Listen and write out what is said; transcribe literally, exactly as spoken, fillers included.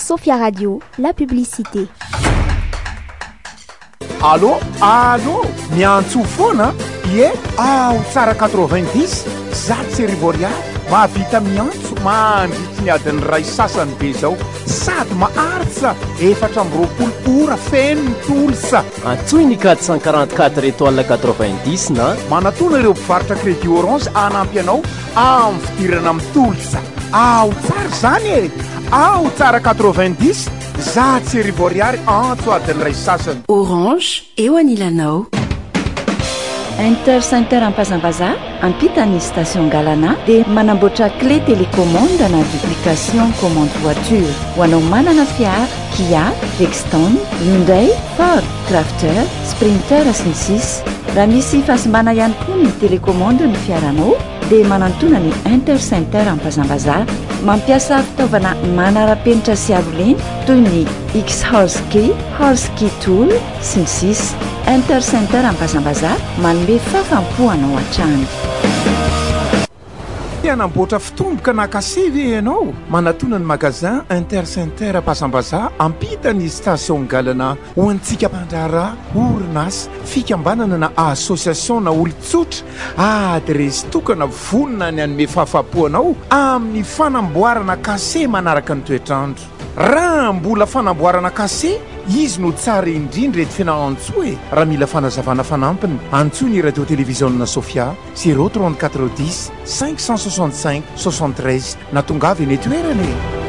Sofia Radio, la publicité. Allô, allô, miantso foana, ie, ao tsara quatre-vingt-dix, zato sy arivo ariary, mahavita miantso, mandritra ny adiny ray sasany be zao, sady maharitra, efatra amby roapolo ora feno ny tolosa. Antsoy ny quatre cent quarante-quatre étoile quatre-vingt-dix na manatona ireo mpivarotra crédit orange anampy anao amin'ny fidirana amin'ny tolosa. Ao tsara zany e, ao tsara quatre-vingt-dix, zato sy arivo ariary antso adiny ray sasany. Orange eo anilanao. Inter Center Ampazambaza ampita ny station Galana dia manamboatra clé télécommande na duplication commande voiture ho anao manana fiara Kia, Lexton, Hyundai, Ford, Crafter, Sprinter sy ny sisa. Raha misy fahasimana ihany koa ny télécommande ny fiaranao dia manantona ny Inter Center Ampazambaza mampiasa fitaovana manara-penitra sy aroleny toy ny X-Horski, Horski Tool sy ny sisa. Inter Center Ampazambaza manome fafampoanao an-trano. Anamboatra fitomboka na kasivy ianao manatona ny magazin Inter Center Ampazambaza ampita ny station Galana ho antsika mandrara orinasa fikambanana na association na olon-tsotra adresy tokana vonona ny anome fahafapoanao amin'ny fanamboarana kase manaraka ny toetrandro. Raha mbola fanamboarana kase izy no tsara indrindra ety fianao e. Raha mila fanazavana fanampiny antsoy ny radio télévision Sofia zéro trente-quatre dix cinq cent soixante-cinq soixante-treize na tongavy eny toerana.